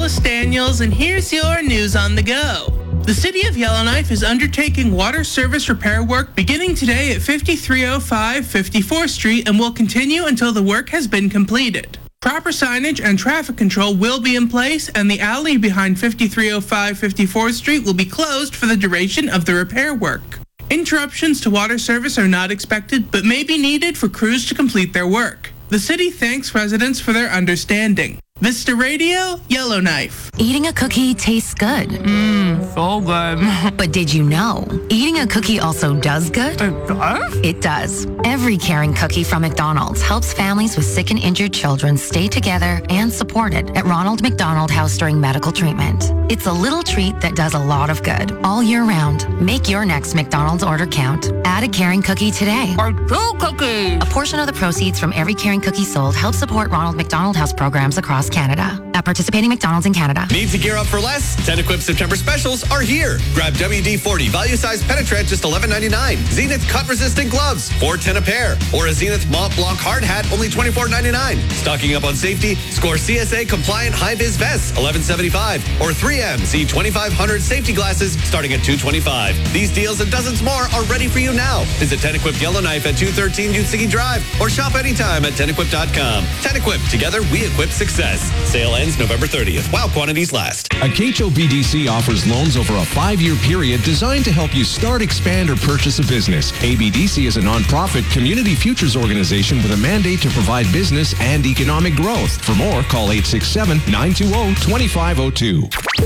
Alice Daniels, and here's your news on the go. The City of Yellowknife is undertaking water service repair work beginning today at 5305 54th Street and will continue until the work has been completed. Proper signage and traffic control will be in place, and the alley behind 5305 54th Street will be closed for the duration of the repair work. Interruptions to water service are not expected, but may be needed for crews to complete their work. The city thanks residents for their understanding. Vista Radio, Yellowknife. Eating a cookie tastes good. So good. But did you know, eating a cookie also does good? It does? It does. Every caring cookie from McDonald's helps families with sick and injured children stay together and supported at Ronald McDonald House during medical treatment. It's a little treat that does a lot of good all year round. Make your next McDonald's order count. Add a caring cookie today. Or 2 cookies. A portion of the proceeds from every caring cookie sold helps support Ronald McDonald House programs across Canada. At participating McDonald's in Canada. Need to gear up for less? Tenequip September specials are here. Grab WD-40 value-size penetrant, just $11.99. Zenith cut-resistant gloves, $4.10 a pair. Or a Zenith Mont Blanc hard hat, only $24.99. Stocking up on safety? Score CSA-compliant high-vis vests, $11.75. Or 3M C2500 safety glasses, starting at $2.25. These deals and dozens more are ready for you now. Visit Tenequip Yellowknife at 213 Utsigi Drive or shop anytime at Tenequip.com. Tenequip, together we equip success. Sale ends November 30th, while quantities last. Acacho BDC offers loans over a 5-year period designed to help you start, expand, or purchase a business. ABDC is a nonprofit community futures organization with a mandate to provide business and economic growth. For more, call 867-920-2502.